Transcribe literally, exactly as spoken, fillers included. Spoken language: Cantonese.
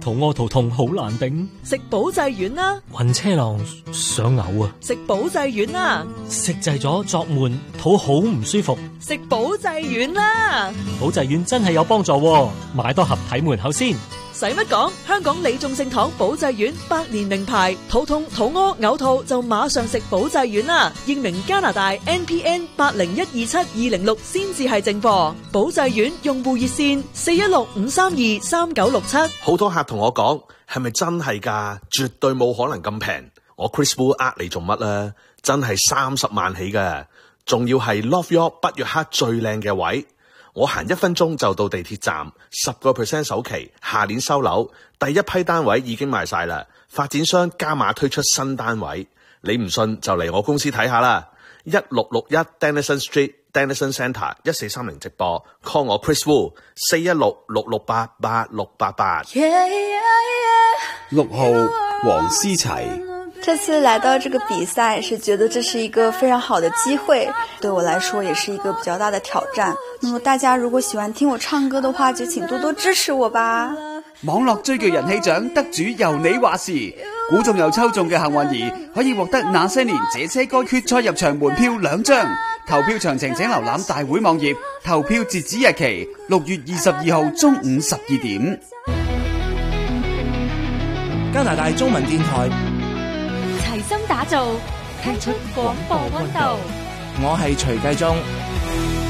肚屙肚痛好難頂， 食保濟丸啦。 暈車浪想嘔啊！ 食保濟丸啦。 食滯咗作悶，肚好唔舒服， 食保濟丸啦。 保濟丸真係有幫助喎，買多盒睇門口先。 使乜講？香港李眾聖堂保濟丸百年名牌，肚痛、肚屙、嘔吐就馬上食保濟丸啦。英明加拿大 N P N 八零一二七二零六先至係正貨。保濟丸用戶熱線四一六五三二三九六七。 好多客同我講，係咪真係㗎？絕對冇可能咁平。我 Chris Wu 呃你做乜啊？真係三十萬起㗎，仲要係 Love York 北約克最靚嘅位。我行一分鐘就到地鐵站，十個 percent 首期，下年收樓，第一批單位已經賣晒啦。發展商加碼推出新單位，你唔信就嚟我公司睇下啦。一六六一 Denison Street Denison Centre 一四三零直播 ，call 我 Chris Wu 四一六六六八八六八八。 六號黃思齊。 這次來到這個比賽，是覺得這是一個非常好的機會，對我來說也是一個比較大的挑戰。那麼大家如果喜歡聽我唱歌的話，就請多多支持我吧。 網絡追劇人氣獎得主由你話事，估中又抽中嘅幸運兒可以獲得那些年這些歌決賽入場門票兩張。投票詳情請瀏覽大會網頁，投票截止日期六月二十二號中午十二點。 加拿大中文電台齊心打造，踢出廣播溫度。 我係徐繼忠。